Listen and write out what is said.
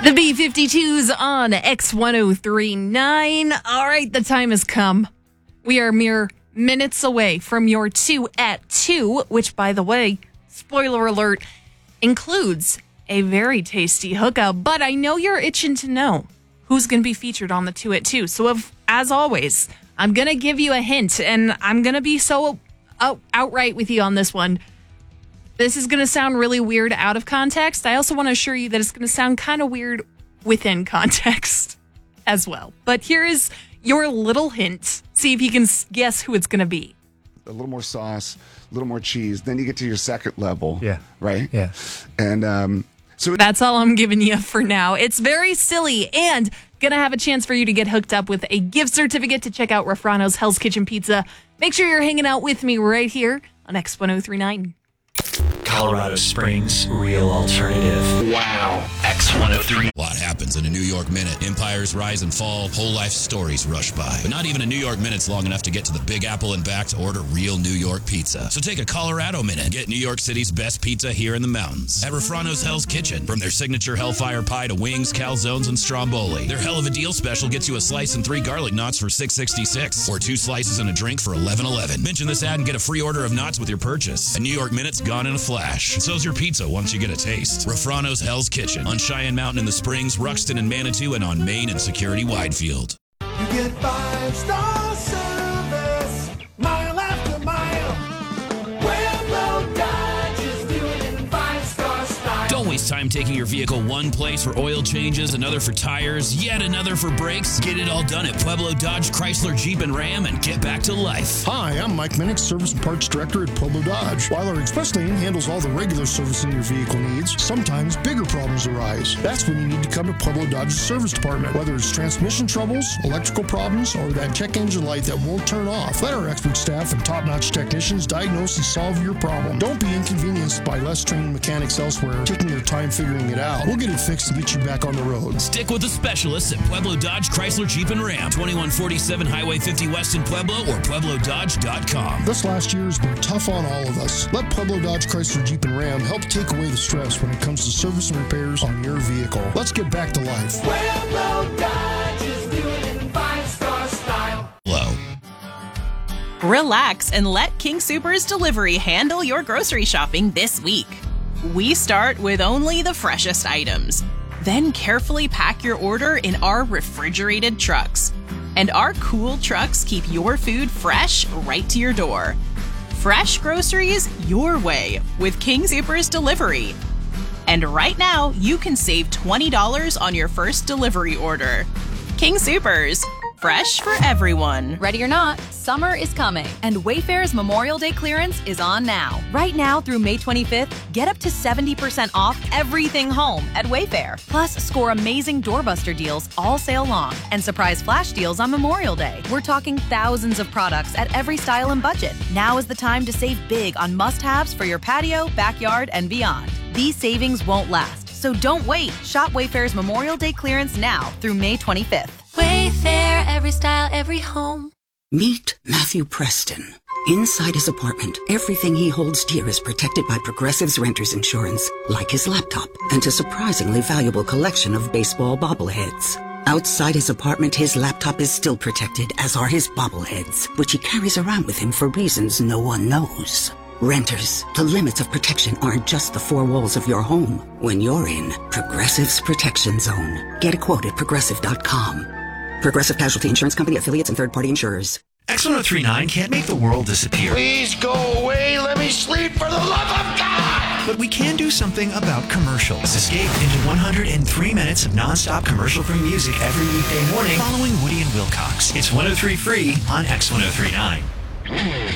The B-52s on X1039. All right, the time has come. We are mere minutes away from your 2 at 2, which, by the way, spoiler alert, includes a very tasty hookup. But I know you're itching to know who's going to be featured on the 2 at 2. So, as always, I'm going to give you a hint, and I'm going to be so outright with you on this one. This is going to sound really weird out of context. I also want to assure you that it's going to sound kind of weird within context as well. But here is your little hint. See if you can guess who it's going to be. A little more sauce, a little more cheese. Then you get to your second level. Yeah. Right? Yeah. And so that's all I'm giving you for now. It's very silly and going to have a chance for you to get hooked up with a gift certificate to check out Raffrano's Hell's Kitchen Pizza. Make sure you're hanging out with me right here on X1039. Colorado Springs, real alternative. wow. X103. A lot happens in a New York minute. Empires rise and fall, whole life stories rush by. But not even a New York minute's long enough to get to the Big Apple and back to order real New York pizza. So take a Colorado minute. Get New York City's best pizza here in the mountains. At Raffrano's Hell's Kitchen. From their signature Hellfire Pie to wings, calzones, and stromboli. Their Hell of a Deal special gets you a slice and 3 garlic knots for $6.66. Or 2 slices and a drink for $11.11. Mention this ad and get a free order of knots with your purchase. A New York minute's gone in a flash. And so's your pizza once you get a taste. Raffrano's Hell's Kitchen. On Cheyenne Mountain in the Springs, Ruxton and Manitou, and on Main and Security Widefield. You get 5-star service, mile after mile. Pueblo Dodge is doing it in 5-star style. Don't waste time taking your vehicle one place for oil changes, another for tires, yet another for brakes. Get it all done at Pueblo Dodge, Chrysler, Jeep, and Ram and get back to life. Hi, I'm Mike Minnick, Service and Parts Director at Pueblo Dodge. While our express lane handles all the regular servicing your vehicle needs, sometimes bigger problems arise. That's when you need to come to Pueblo Dodge's service department. Whether it's transmission troubles, electrical problems, or that check engine light that won't turn off, let our expert staff and top-notch technicians diagnose and solve your problem. Don't be inconvenienced by less trained mechanics elsewhere taking their time figuring it out. We'll get it fixed and get you back on the road. Stick with the specialists at Pueblo Dodge, Chrysler, Jeep, and Ram. 2147 Highway 50 West in Pueblo or PuebloDodge.com. This last year has been tough on all of us. Let Pueblo Dodge, Chrysler, Jeep, and Ram help take away the stress when it comes to service and repairs on your vehicle. Let's get back to life. Pueblo Dodge is doing it in 5-star style. Hello. Relax and let King Soopers Delivery handle your grocery shopping this week. We start with only the freshest items, then carefully pack your order in our refrigerated trucks. And our cool trucks keep your food fresh right to your door. Fresh groceries your way with King Soopers Delivery. And right now, you can save $20 on your first delivery order. King Soopers, fresh for everyone. Ready or not, summer is coming, and Wayfair's Memorial Day clearance is on now. Right now through May 25th, get up to 70% off everything home at Wayfair. Plus, score amazing doorbuster deals all sale long and surprise flash deals on Memorial Day. We're talking thousands of products at every style and budget. Now is the time to save big on must-haves for your patio, backyard, and beyond. These savings won't last, so don't wait. Shop Wayfair's Memorial Day clearance now through May 25th. Wayfair, every style, every home. Meet Matthew Preston. Inside his apartment, everything he holds dear is protected by Progressive's Renter's Insurance, like his laptop and a surprisingly valuable collection of baseball bobbleheads. Outside his apartment, his laptop is still protected, as are his bobbleheads, which he carries around with him for reasons no one knows. Renters, the limits of protection aren't just the 4 walls of your home. When you're in Progressive's Protection Zone, get a quote at Progressive.com. Progressive Casualty Insurance Company, affiliates, and third-party insurers. X1039 can't make the world disappear. Please go away. Let me sleep for the love of God. But we can do something about commercials. Escape into 103 minutes of nonstop commercial-free music every weekday morning following Woody and Wilcox. It's 103 free on X1039.